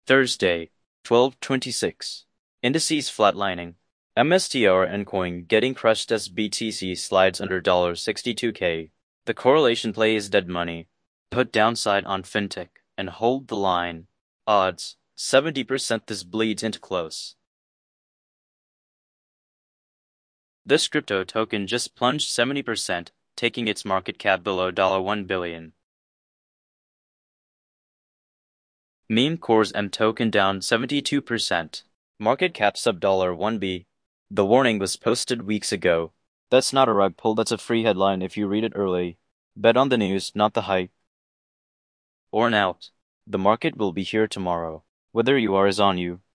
Thursday, 12/26. Indices flatlining. MSTR and Coin getting crushed as BTC slides under $62K. The correlation play is dead money. Put downside on fintech and hold the line. Odds 70% this bleeds into close. This crypto token just plunged 70%, taking its market cap below $1 billion. Meme Core's M token down 72%. Market cap sub $1B. The warning was posted weeks ago. That's not a rug pull, that's a free headline if you read it early. Bet on the news, not the hype. Or out. The market will be here tomorrow. Whether you are is on you.